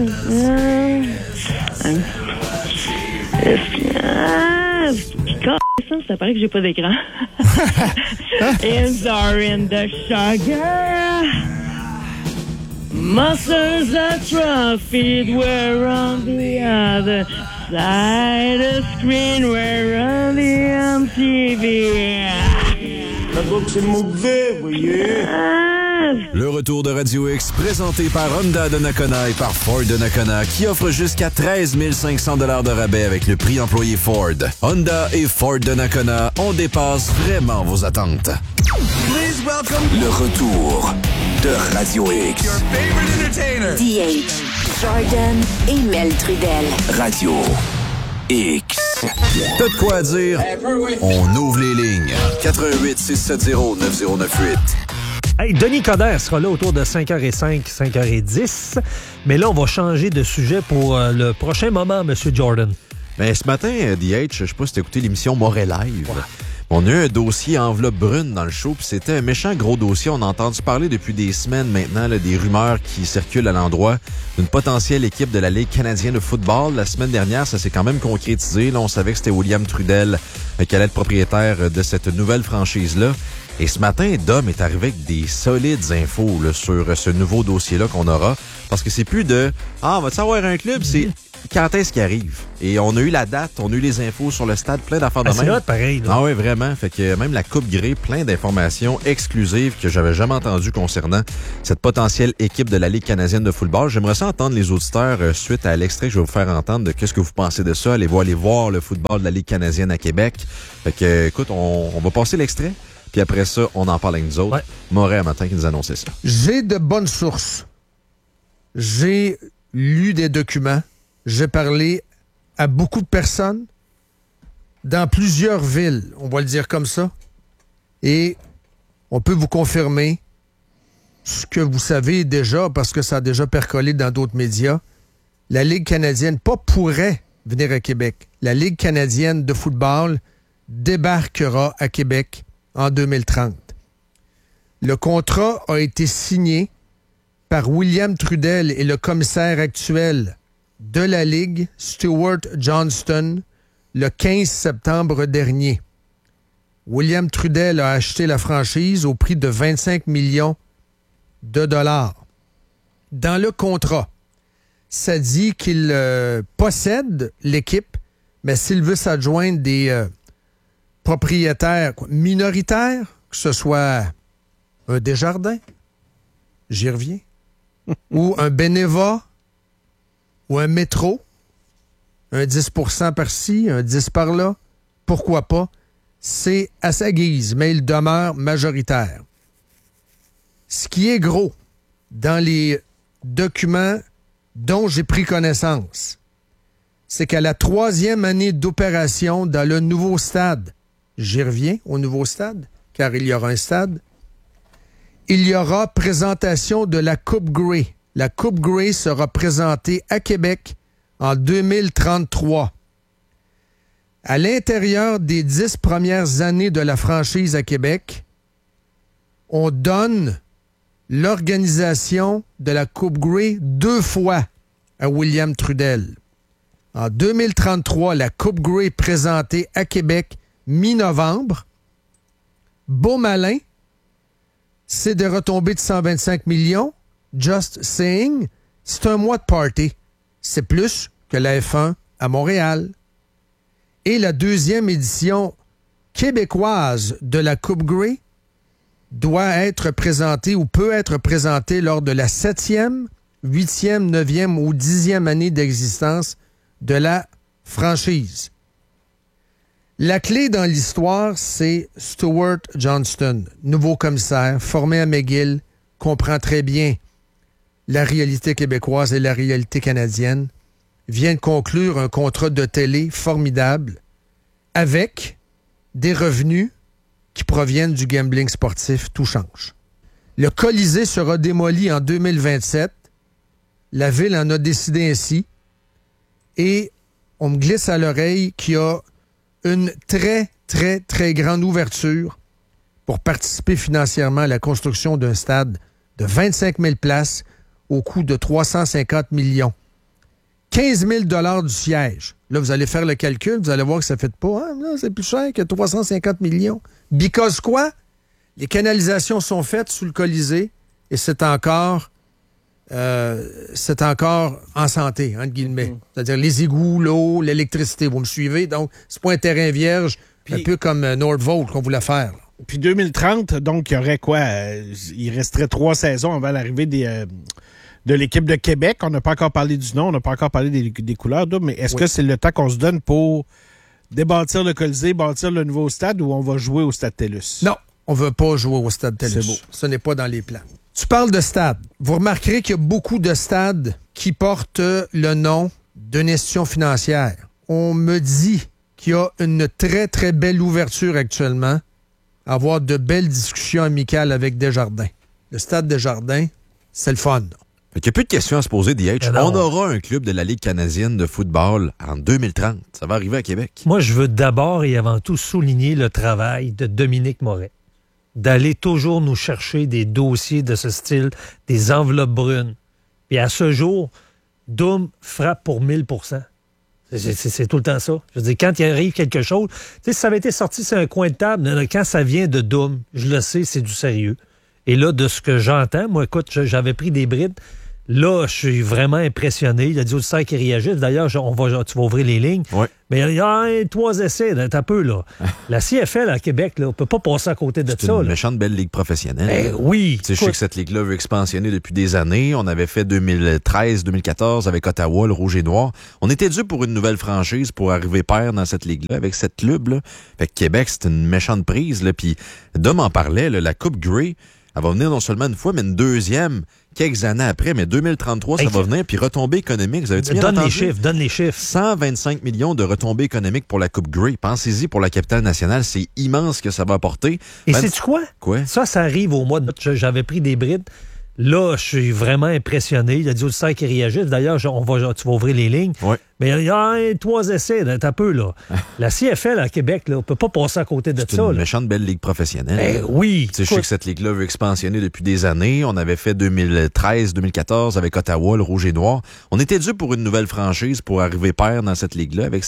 Ça paraît que j'ai pas d'écran. Hands are in the sugar. Muscles atrophied. We're on the other side of the screen. We're on the MTV. La boxe est mauvais, voyez. Le retour de Radio X, présenté par Honda de Nakona et par Ford de Nakona, qui offre jusqu'à 13 500 $ de rabais avec le prix employé Ford. Honda et Ford de Nakona, on dépasse vraiment vos attentes. Please welcome le retour de Radio X. Your favorite entertainer. DH, Jordan et Mel Trudel. Radio X. T'as de quoi dire? On ouvre les lignes. 88 670 9098. Hey, Denis Coderre sera là autour de 5h05, 5h10. Mais là, on va changer de sujet pour le prochain moment, M. Jordan. Ben, ce matin, DH, je sais pas si t'as écouté l'émission Moret Live. Ouais. On a eu un dossier enveloppe brune dans le show, puis c'était un méchant gros dossier. On a entendu parler depuis des semaines maintenant là, des rumeurs qui circulent à l'endroit d'une potentielle équipe de la Ligue canadienne de football. La semaine dernière, ça s'est quand même concrétisé. Là, on savait que c'était William Trudel qui allait être propriétaire de cette nouvelle franchise-là. Et ce matin, Dom est arrivé avec des solides infos là, sur ce nouveau dossier-là qu'on aura. Parce que c'est plus de « Ah, va-tu avoir un club? » C'est quand est-ce qu'il arrive? Et on a eu la date, on a eu les infos sur le stade, plein d'affaires de même. C'est hot, pareil. Là. Ah oui, vraiment. Fait que même la Coupe Grey, plein d'informations exclusives que j'avais jamais entendues concernant cette potentielle équipe de la Ligue canadienne de football. J'aimerais ça entendre les auditeurs suite à l'extrait que je vais vous faire entendre de qu'est-ce que vous pensez de ça. Allez voir le football de la Ligue canadienne à Québec. Fait que, écoute, on va passer l'extrait. Puis après ça, on en parle avec nous autres. Ouais. Moret, un matin, qui nous annonçait ça. J'ai de bonnes sources. J'ai lu des documents. J'ai parlé à beaucoup de personnes dans plusieurs villes, on va le dire comme ça. Et on peut vous confirmer ce que vous savez déjà, parce que ça a déjà percolé dans d'autres médias. La Ligue canadienne, pas pourrait venir à Québec. La Ligue canadienne de football débarquera à Québec en 2030. Le contrat a été signé par William Trudel et le commissaire actuel de la Ligue, Stuart Johnston, le 15 septembre dernier. William Trudel a acheté la franchise au prix de 25 millions de dollars. Dans le contrat, ça dit qu'il possède l'équipe, mais s'il veut s'adjoindre des propriétaires minoritaires, que ce soit un Desjardins, j'y reviens, ou un Beneva, ou un Métro, un 10% par-ci, un 10% par-là, pourquoi pas? C'est à sa guise, mais il demeure majoritaire. Ce qui est gros dans les documents dont j'ai pris connaissance, c'est qu'à la 3e année d'opération dans le nouveau stade, j'y reviens au nouveau stade, car il y aura un stade, il y aura présentation de la Coupe Grey. La Coupe Grey sera présentée à Québec en 2033. À l'intérieur des 10 premières années de la franchise à Québec, on donne l'organisation de la Coupe Grey 2 fois à William Trudel. En 2033, la Coupe Grey présentée à Québec mi-novembre. Beau malin, c'est des retombées de 125 millions. Just saying, c'est un mois de party. C'est plus que la F1 à Montréal. Et la 2e édition québécoise de la Coupe Grey doit être présentée ou peut être présentée lors de la 7e, 8e, 9e ou 10e année d'existence de la franchise. La clé dans l'histoire, c'est Stuart Johnston, nouveau commissaire, formé à McGill, comprend très bien la réalité québécoise et la réalité canadienne, vient de conclure un contrat de télé formidable avec des revenus qui proviennent du gambling sportif. Tout change. Le Colisée sera démoli en 2027. La Ville en a décidé ainsi. Et on me glisse à l'oreille qu'il y a une très, très, très grande ouverture pour participer financièrement à la construction d'un stade de 25 000 places au coût de 350 millions 15 000 $ du siège. Là, vous allez faire le calcul, vous allez voir que ça ne fait pas. Ah, non, c'est plus cher que 350 millions. Because quoi? Les canalisations sont faites sous le Colisée et c'est encore en santé, entre guillemets. C'est-à-dire les égouts, l'eau, l'électricité. Vous me suivez? Donc, c'est pas un terrain vierge, un peu comme Nordvolt qu'on voulait faire. Puis 2030, donc, il y aurait quoi? Il resterait 3 saisons avant l'arrivée de l'équipe de Québec. On n'a pas encore parlé du nom, on n'a pas encore parlé des couleurs, mais est-ce que c'est le temps qu'on se donne pour débâtir le Colisée, bâtir le nouveau stade ou on va jouer au Stade TELUS? Non, on ne veut pas jouer au Stade TELUS. C'est beau. Ce n'est pas dans les plans. Tu parles de stade. Vous remarquerez qu'il y a beaucoup de stades qui portent le nom d'une institution financière. On me dit qu'il y a une très, très belle ouverture actuellement à avoir de belles discussions amicales avec Desjardins. Le Stade Desjardins, c'est le fun. Il n'y a plus de questions à se poser, DH. Alors, on aura un club de la Ligue canadienne de football en 2030. Ça va arriver à Québec. Moi, je veux d'abord et avant tout souligner le travail de Dominique Moret. D'aller toujours nous chercher des dossiers de ce style, des enveloppes brunes. Et à ce jour, Doom frappe pour 1000%. C'est tout le temps ça. Je veux dire, quand il arrive quelque chose, tu sais, si ça avait été sorti sur un coin de table, quand ça vient de Doom, je le sais, c'est du sérieux. Et là, de ce que j'entends, moi, écoute, j'avais pris des brides. Là, je suis vraiment impressionné. Il y a des auditeurs qui réagissent. D'ailleurs, tu vas ouvrir les lignes. Ouais. Mais il y a 3 essais. T'as un peu, là. La CFL à Québec, là, on peut pas passer à côté de C'est ça. une là. méchante belle ligue professionnelle. Oui. Tu sais, je sais que cette ligue-là veut expansionner depuis des années. On avait fait 2013-2014 avec Ottawa, le Rouge et Noir. On était dû pour une nouvelle franchise pour arriver pair dans cette ligue-là, avec cette club-là. Fait que Québec, c'est une méchante prise. Là. Puis Dom en parlait, là, la Coupe Grey, elle va venir non seulement une fois, mais une deuxième quelques années après. Mais 2033, ça va venir. Puis retombées économiques, vous avez-tu bien entendu? Donne les chiffres. 125 millions de retombées économiques pour la Coupe Grey. Pensez-y pour la capitale nationale. C'est immense que ça va apporter. Et sais-tu quoi? Quoi? Ça arrive au mois de... J'avais pris des brides. Là, je suis vraiment impressionné. Il y a des auditeurs qui réagissent. D'ailleurs, tu vas ouvrir les lignes. Ouais. Mais il y a 3 essais. T'as un peu, là. La CFL à Québec, là, on peut pas passer à côté de C'est ça. une là. méchante belle ligue professionnelle. Oui. Tu sais, je sais que cette ligue-là veut expansionner depuis des années. On avait fait 2013-2014 avec Ottawa, le Rouge et Noir. On était dû pour une nouvelle franchise pour arriver pair dans cette ligue-là avec